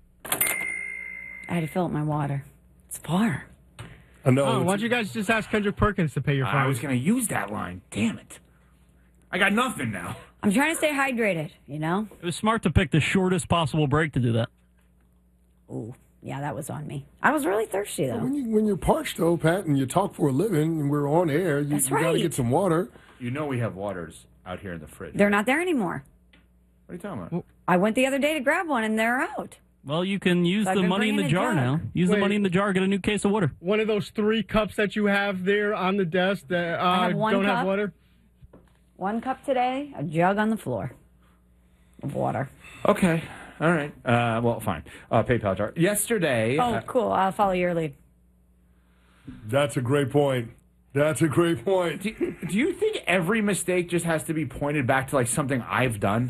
I had to fill up my water. It's far. I know. Why don't you guys just ask Kendrick Perkins to pay your fine? I was going to use that line. Damn it. I got nothing now. I'm trying to stay hydrated, you know? It was smart to pick the shortest possible break to do that. Ooh, yeah, that was on me. I was really thirsty, though. When you're parched, though, Pat, and you talk for a living, and we're on air, you got to get some water. You know we have waters out here in the fridge. They're not there anymore. What are you talking about? I went the other day to grab one, and they're out. Well, you can use the money in the jar now. Use the money in the jar, get a new case of water. One of those 3 cups that you have there on the desk that I have don't cup. have water? 1 cup today, a jug on the floor of water. Okay. All right. Well, fine. PayPal jar. Yesterday. Oh, cool. I'll follow your lead. That's a great point. That's a great point. Do you think every mistake just has to be pointed back to like something I've done?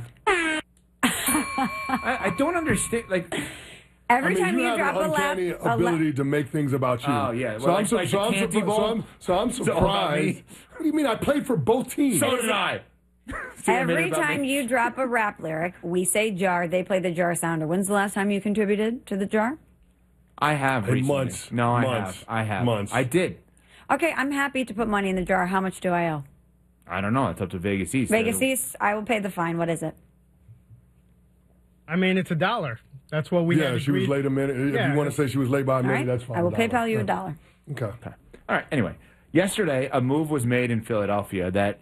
I don't understand. Like every time you have drop an uncanny ability to make things about you. Oh yeah. So Well, I'm like the Canty Bowl? so I'm It's all about surprised. me. What do you mean? I played for both teams. So did I. Every time you drop a rap lyric, we say jar, they play the jar sounder. When's the last time you contributed to the jar? I have recently. Months. No, Months. I have. Months. I did. Okay, I'm happy to put money in the jar. How much do I owe? I don't know. It's up to Vegas East. Vegas East, I will pay the fine. What is it? I mean, it's $1. That's what we had Yeah, she was agreed. late a minute. If Yeah. you want to say she was late by a All minute, right. that's fine. I will $1. PayPal you Yeah. $1. Okay. All right. Anyway, yesterday a move was made in Philadelphia that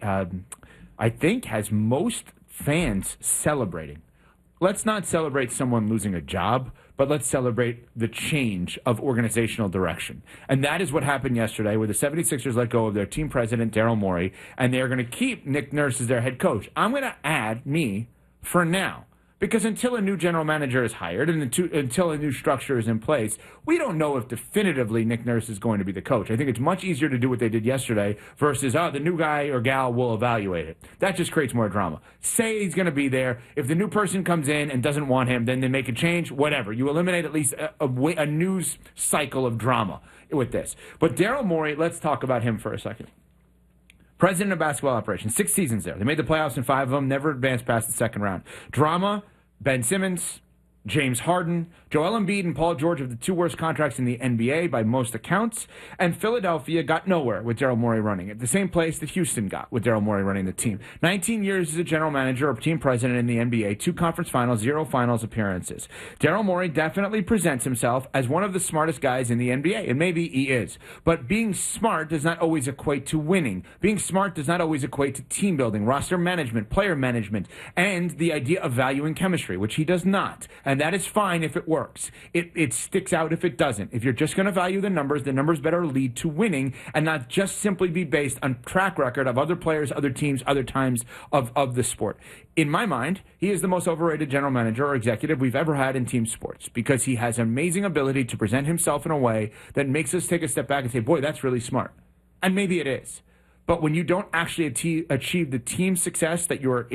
I think has most fans celebrating. Let's not celebrate someone losing a job, but let's celebrate the change of organizational direction. And that is what happened yesterday, where the 76ers let go of their team president, Daryl Morey, and they're going to keep Nick Nurse as their head coach. I'm going to add me for now. Because until a new general manager is hired and until a new structure is in place, we don't know if definitively Nick Nurse is going to be the coach. I think it's much easier to do what they did yesterday versus, the new guy or gal will evaluate it. That just creates more drama. Say he's going to be there. If the new person comes in and doesn't want him, then they make a change, whatever. You eliminate at least a news cycle of drama with this. But Daryl Morey, let's talk about him for a second. President of basketball operations, 6 seasons there. They made the playoffs in 5 of them, never advanced past the second round. Drama, Ben Simmons, James Harden, Joel Embiid, and Paul George have the 2 worst contracts in the NBA by most accounts. And Philadelphia got nowhere with Daryl Morey running it. The same place that Houston got with Daryl Morey running the team. 19 years as a general manager or team president in the NBA, 2 conference finals, 0 finals appearances. Daryl Morey definitely presents himself as one of the smartest guys in the NBA, and maybe he is. But being smart does not always equate to winning. Being smart does not always equate to team building, roster management, player management, and the idea of valuing chemistry, which he does not. And that is fine if it works. It sticks out if it doesn't. If you're just going to value the numbers better lead to winning and not just simply be based on track record of other players, other teams, other times of the sport. In my mind, he is the most overrated general manager or executive we've ever had in team sports because he has amazing ability to present himself in a way that makes us take a step back and say, boy, that's really smart. And maybe it is. But when you don't actually achieve the team success that you're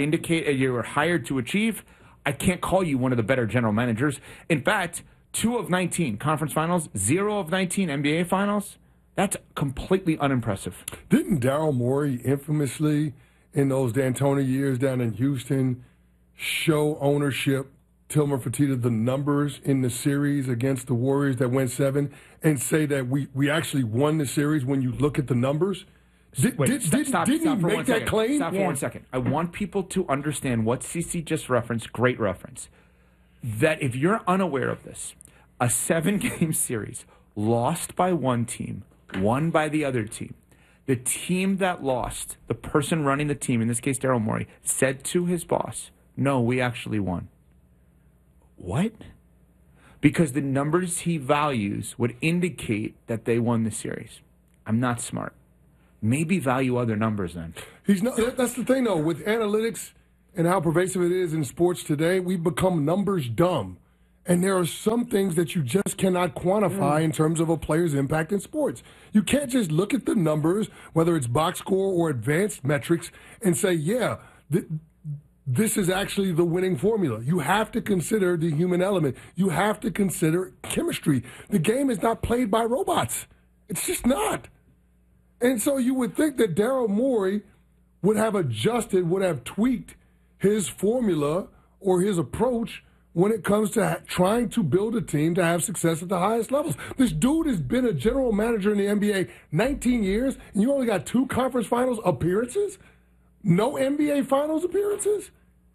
hired to achieve, I can't call you one of the better general managers. In fact, 2 of 19 conference finals, 0 of 19 NBA finals. That's completely unimpressive. Didn't Daryl Morey infamously, in those D'Antoni years down in Houston, show ownership, Tilmer Fertitta, the numbers in the series against the Warriors that went 7, and say that we actually won the series when you look at the numbers? Didn't he make that claim? Stop for 1 second. I want people to understand what CC just referenced, great reference, that if you're unaware of this, a 7-game series lost by one team, won by the other team. The team that lost, the person running the team, in this case Daryl Morey, said to his boss, No, we actually won. What? Because the numbers he values would indicate that they won the series. I'm not smart. Maybe value other numbers then. He's not. That's the thing, though. With analytics and how pervasive it is in sports today, we've become numbers dumb. And there are some things that you just cannot quantify in terms of a player's impact in sports. You can't just look at the numbers, whether it's box score or advanced metrics, and say, yeah, this is actually the winning formula. You have to consider the human element. You have to consider chemistry. The game is not played by robots. It's just not. And so you would think that Daryl Morey would have adjusted, would have tweaked his formula or his approach when it comes to trying to build a team to have success at the highest levels. This dude has been a general manager in the NBA 19 years, and you only got 2 conference finals appearances? No NBA finals appearances?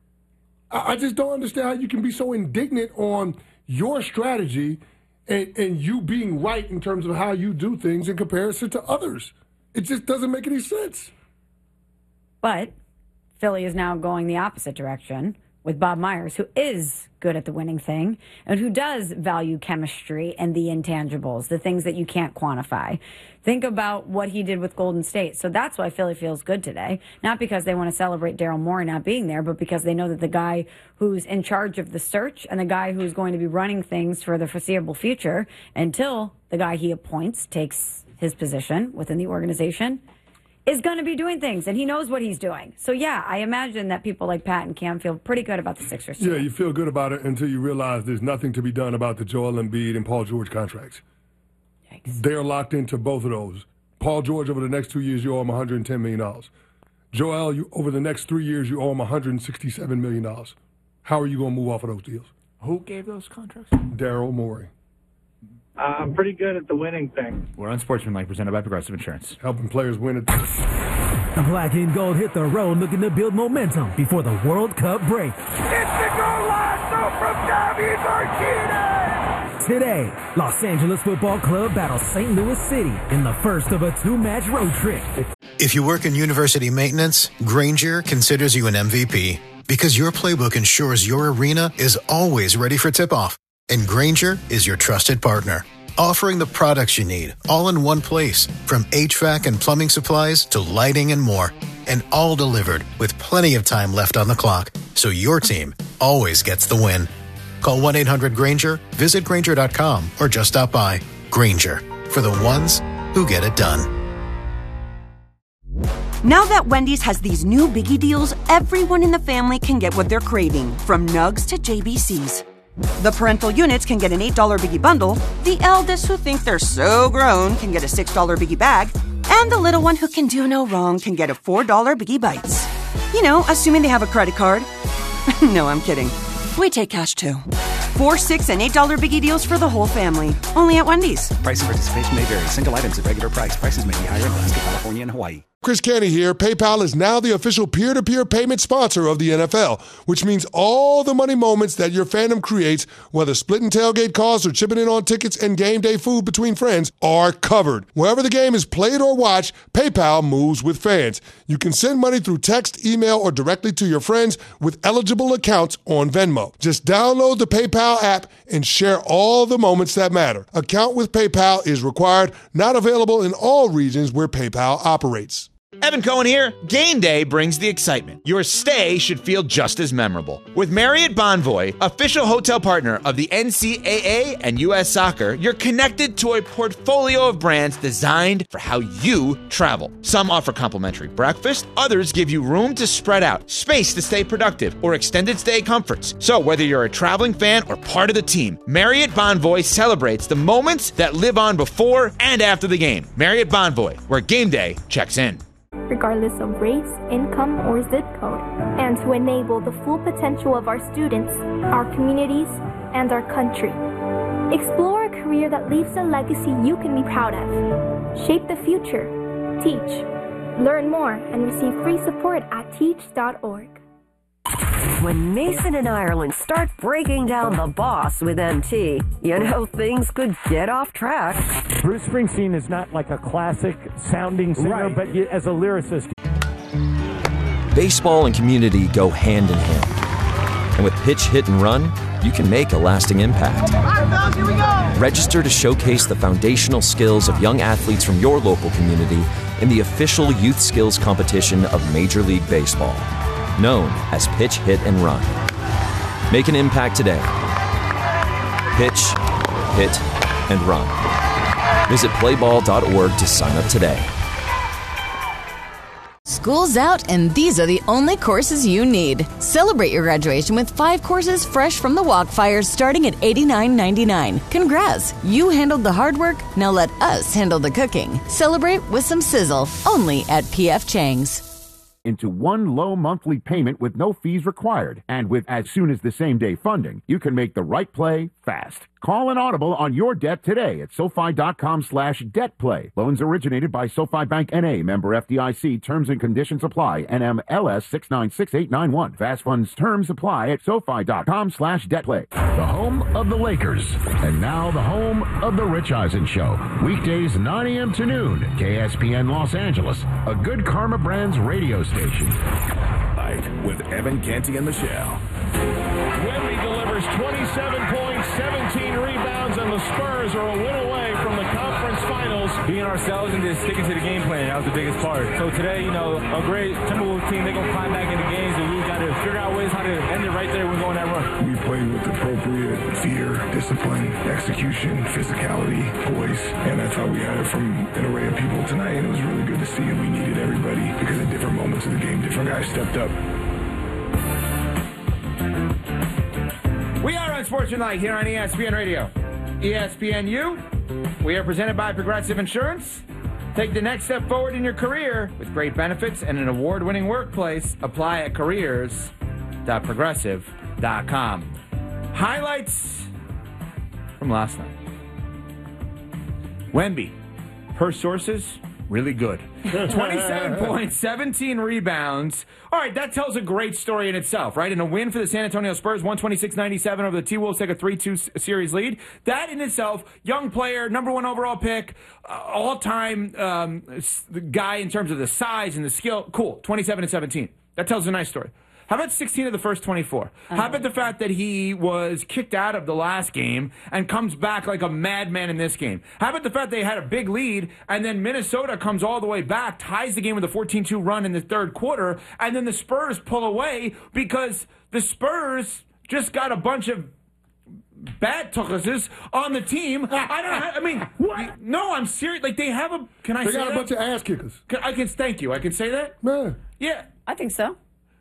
I just don't understand how you can be so indignant on your strategy and you being right in terms of how you do things in comparison to others. It just doesn't make any sense. But Philly is now going the opposite direction with Bob Myers, who is good at the winning thing and who does value chemistry and the intangibles, the things that you can't quantify. Think about what he did with Golden State. So that's why Philly feels good today. Not because they want to celebrate Daryl Morey not being there, but because they know that the guy who's in charge of the search and the guy who's going to be running things for the foreseeable future until the guy he appoints takes his position within the organization is going to be doing things, and he knows what he's doing. So, yeah, I imagine that people like Pat and Cam feel pretty good about the Sixers. Yeah, you feel good about it until you realize there's nothing to be done about the Joel Embiid and Paul George contracts. Yikes. They're locked into both of those. Paul George, over the next 2 years, you owe him $110 million. Joel, over the next 3 years, you owe him $167 million. How are you going to move off of those deals? Who gave those contracts? Daryl Morey. I'm pretty good at the winning thing. We're Unsportsmanlike, presented by Progressive Insurance. Helping players win it. The black and gold hit the road looking to build momentum before the World Cup break. It's the goal lasso from David Martinez! Today, Los Angeles Football Club battles St. Louis City in the first of a 2-match road trip. If you work in university maintenance, Grainger considers you an MVP because your playbook ensures your arena is always ready for tip-off. And Grainger is your trusted partner, offering the products you need all in one place, from HVAC and plumbing supplies to lighting and more, and all delivered with plenty of time left on the clock, so your team always gets the win. Call 1-800-GRAINGER, visit Grainger.com, or just stop by. Grainger, for the ones who get it done. Now that Wendy's has these new Biggie deals, everyone in the family can get what they're craving, from Nugs to JBCs. The parental units can get an $8 Biggie bundle, the eldest who think they're so grown can get a $6 Biggie bag, and the little one who can do no wrong can get a $4 Biggie Bites. You know, assuming they have a credit card. No, I'm kidding. We take cash too. 4, $6, and $8 Biggie deals for the whole family. Only at Wendy's. Price and participation may vary. Single items at regular price. Prices may be higher in Alaska, California, and Hawaii. Chris Canty here. PayPal is now the official peer-to-peer payment sponsor of the NFL, which means all the money moments that your fandom creates, whether splitting tailgate costs or chipping in on tickets and game day food between friends, are covered. Wherever the game is played or watched, PayPal moves with fans. You can send money through text, email, or directly to your friends with eligible accounts on Venmo. Just download the PayPal app and share all the moments that matter. Account with PayPal is required, not available in all regions where PayPal operates. Evan Cohen here. Game day brings the excitement. Your stay should feel just as memorable. With Marriott Bonvoy, official hotel partner of the NCAA and U.S. Soccer, you're connected to a portfolio of brands designed for how you travel. Some offer complimentary breakfast, others give you room to spread out, space to stay productive, or extended stay comforts. So whether you're a traveling fan or part of the team, Marriott Bonvoy celebrates the moments that live on before and after the game. Marriott Bonvoy, where game day checks in. Regardless of race, income, or zip code, and to enable the full potential of our students, our communities, and our country. Explore a career that leaves a legacy you can be proud of. Shape the future. Teach. Learn more and receive free support at teach.org. When Mason and Ireland start breaking down the boss with MT, you know things could get off track. Bruce Springsteen is not like a classic sounding singer, Right. but as a lyricist. Baseball and community go hand in hand. And with Pitch, Hit, and Run, you can make a lasting impact. All right, fellas, here we go. Register to showcase the foundational skills of young athletes from your local community in the official youth skills competition of Major League Baseball, known as Pitch, Hit, and Run. Make an impact today. Pitch, hit, and run. Visit playball.org to sign up today. School's out, and these are the only courses you need. Celebrate your graduation with 5 courses fresh from the Walkfire starting at $89.99. Congrats! You handled the hard work, now let us handle the cooking. Celebrate with some sizzle, only at P.F. Chang's. Into one low monthly payment with no fees required. And with as soon as the same day funding, you can make the right play fast. Call an audible on your debt today at SoFi.com/debtplay. Loans originated by SoFi Bank N.A. Member FDIC. Terms and conditions apply. NMLS 696891. Fast funds terms apply at SoFi.com/debtplay. The home of the Lakers. And now the home of the Rich Eisen Show. Weekdays 9 a.m. to noon. KSPN Los Angeles. A Good Karma Brands radio station. Night with Evan Canty and Michelle. Wemby delivers 27 points, 17 rebounds, and the Spurs are a win away from the conference finals. Being ourselves and just sticking to the game plan, that was the biggest part. So today, a great Timberwolves team, they're going to climb back into games, and we've got to figure out ways how to end it right there when we go on that run. We played with appropriate fear, discipline, execution, physicality, poise, and that's how we had it from an array of people tonight, and it was really good to see, and we needed everybody because at different moments of the game, different guys stepped up. We are on Sports Tonight here on ESPN Radio. ESPNU. We are presented by Progressive Insurance. Take the next step forward in your career with great benefits and an award-winning workplace. Apply at careers.progressive.com. Highlights from last night. Wemby, per sources, really good. 27 points, 17 rebounds. All right, that tells a great story in itself, right? And a win for the San Antonio Spurs, 126-97 over the T-Wolves, take a 3-2 series lead. That in itself, young player, number 1 overall pick, all-time guy in terms of the size and the skill. Cool, 27-17. That tells a nice story. How about 16 of the first 24? How about the fact that he was kicked out of the last game and comes back like a madman in this game? How about the fact they had a big lead and then Minnesota comes all the way back, ties the game with a 14-2 run in the third quarter, and then the Spurs pull away because the Spurs just got a bunch of bad tuckuses on the team. What? No, I'm serious. Like, they have a... Can I say that? They got a bunch of ass kickers. Thank you. I can say that? Man. Yeah. I think so.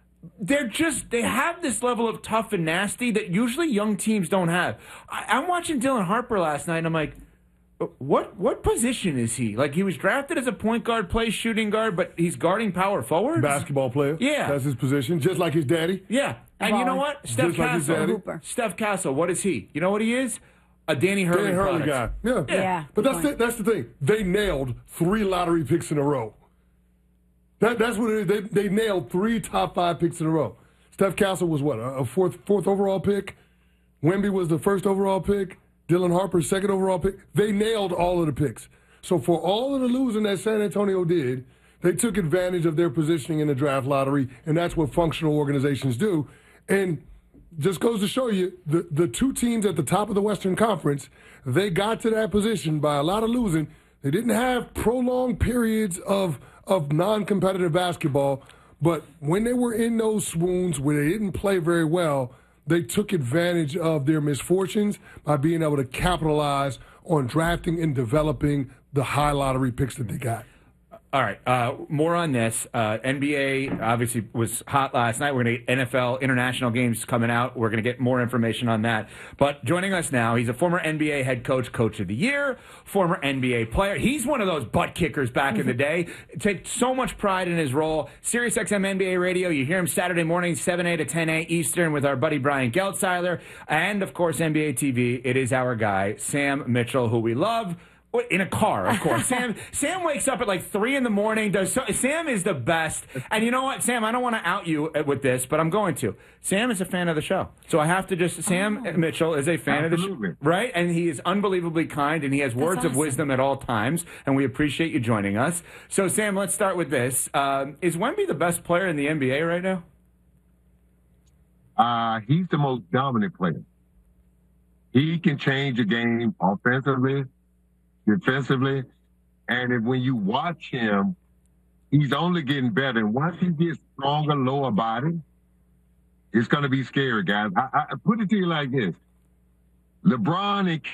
They have this level of tough and nasty that usually young teams don't have. I'm watching Dylan Harper last night, and I'm like, what position is he? Like, he was drafted as a point guard, plays shooting guard, but he's guarding power forwards? Basketball player. Yeah. That's his position, just like his daddy. Yeah. And you know what? Steph Castle, what is he? You know what he is? A Danny Hurley guy. Yeah. But that's the thing. They nailed 3 lottery picks in a row. That's what it is. They nailed 3 top 5 picks in a row. Steph Castle was what, a fourth overall pick? Wemby was the first overall pick. Dylan Harper, second overall pick. They nailed all of the picks. So for all of the losing that San Antonio did, they took advantage of their positioning in the draft lottery, and that's what functional organizations do. And just goes to show you, the 2 teams at the top of the Western Conference, they got to that position by a lot of losing. They didn't have prolonged periods of non-competitive basketball, but when they were in those swoons where they didn't play very well, they took advantage of their misfortunes by being able to capitalize on drafting and developing the high lottery picks that they got. All right, more on this. NBA obviously was hot last night. We're going to get NFL international games coming out. We're going to get more information on that. But joining us now, he's a former NBA head coach, coach of the year, former NBA player. He's one of those butt kickers back in the day. Takes so much pride in his role. SiriusXM NBA Radio, you hear him Saturday mornings, 7A to 10A Eastern with our buddy Brian Geltzeiler. And, of course, NBA TV, it is our guy, Sam Mitchell, who we love. In a car, of course. Sam wakes up at like 3 in the morning. Sam is the best. And you know what, Sam, I don't want to out you with this, but I'm going to. Sam is a fan of the show. So I have to just, Sam Mitchell is a fan of the show. Right? And he is unbelievably kind, and he has words of wisdom at all times, and we appreciate you joining us. So, Sam, let's start with this. Is Wemby the best player in the NBA right now? He's the most dominant player. He can change a game offensively, defensively, and when you watch him, he's only getting better. And once he gets stronger, lower body, it's going to be scary, guys. I put it to you like this. LeBron and